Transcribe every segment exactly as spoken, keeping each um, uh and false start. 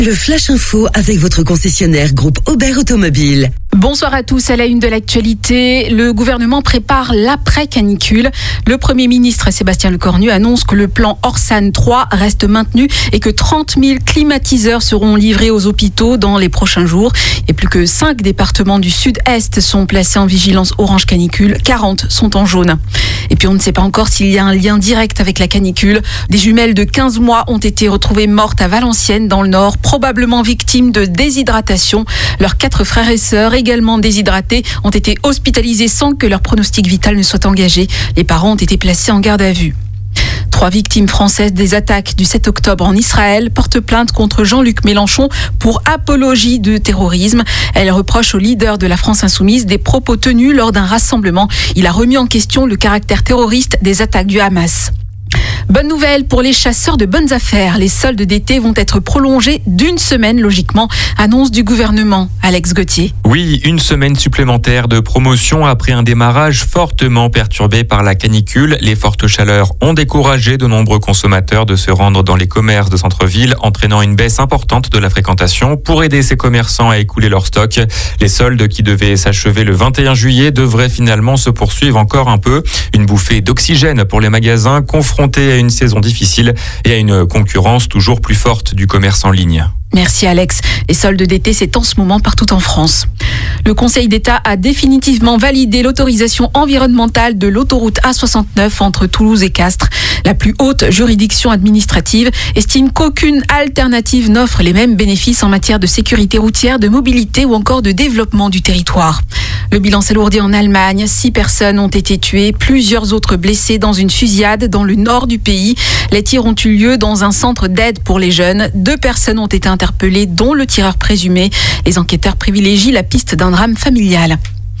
Le Flash Info avec votre concessionnaire groupe Aubert Automobile. Bonsoir à tous. À la une de l'actualité, le gouvernement prépare l'après-canicule. Le Premier ministre Sébastien Lecornu annonce que le plan Orsan trois reste maintenu et que trente mille climatiseurs seront livrés aux hôpitaux dans les prochains jours. Et plus que cinq départements du sud-est sont placés en vigilance orange canicule, quarante sont en jaune. Et puis on ne sait pas encore s'il y a un lien direct avec la canicule. Des jumelles de quinze mois ont été retrouvées mortes à Valenciennes dans le Nord, probablement victimes de déshydratation. Leurs quatre frères et sœurs, également déshydratés, ont été hospitalisés sans que leur pronostic vital ne soit engagé. Les parents ont été placés en garde à vue. Trois victimes françaises des attaques du sept octobre en Israël portent plainte contre Jean-Luc Mélenchon pour apologie de terrorisme. Elles reprochent au leader de la France Insoumise des propos tenus lors d'un rassemblement. Il a remis en question le caractère terroriste des attaques du Hamas. Bonne nouvelle pour les chasseurs de bonnes affaires. Les soldes d'été vont être prolongés d'une semaine, logiquement. Annonce du gouvernement. Alex Gauthier. Oui, une semaine supplémentaire de promotion après un démarrage fortement perturbé par la canicule. Les fortes chaleurs ont découragé de nombreux consommateurs de se rendre dans les commerces de centre-ville, entraînant une baisse importante de la fréquentation. Pour aider ces commerçants à écouler leur stock, les soldes qui devaient s'achever le vingt et un juillet devraient finalement se poursuivre encore un peu. Une bouffée d'oxygène pour les magasins confrontés à une saison difficile et à une concurrence toujours plus forte du commerce en ligne. Merci Alex. Les soldes d'été, c'est en ce moment partout en France. Le Conseil d'État a définitivement validé l'autorisation environnementale de l'autoroute A soixante-neuf entre Toulouse et Castres. La plus haute juridiction administrative estime qu'aucune alternative n'offre les mêmes bénéfices en matière de sécurité routière, de mobilité ou encore de développement du territoire. Le bilan s'alourdit en Allemagne. Six personnes ont été tuées, plusieurs autres blessées dans une fusillade dans le nord du pays. Les tirs ont eu lieu dans un centre d'aide pour les jeunes. Deux personnes ont été interpellées, dont le tireur présumé. Les enquêteurs privilégient la piste d'un drame familial.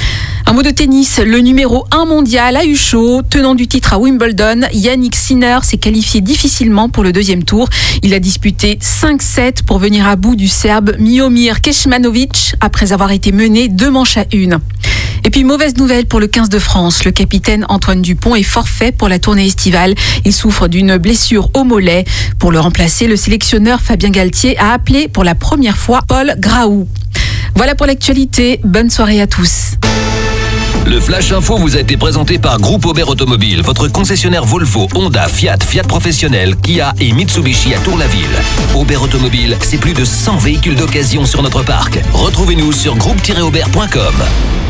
Un mot de tennis, le numéro un mondial a eu chaud. Tenant du titre à Wimbledon, Yannick Sinner s'est qualifié difficilement pour le deuxième tour. Il a disputé cinq sept pour venir à bout du Serbe Miomir Kecmanovic après avoir été mené deux manches à une. Et puis, mauvaise nouvelle pour le quinze de France. Le capitaine Antoine Dupont est forfait pour la tournée estivale. Il souffre d'une blessure au mollet. Pour le remplacer, le sélectionneur Fabien Galtier a appelé pour la première fois Paul Graou. Voilà pour l'actualité. Bonne soirée à tous. Le Flash Info vous a été présenté par Groupe Aubert Automobile, votre concessionnaire Volvo, Honda, Fiat, Fiat Professionnel, Kia et Mitsubishi à Tour-la-Ville. Aubert Automobile, c'est plus de cent véhicules d'occasion sur notre parc. Retrouvez-nous sur groupe tiret aubert point com.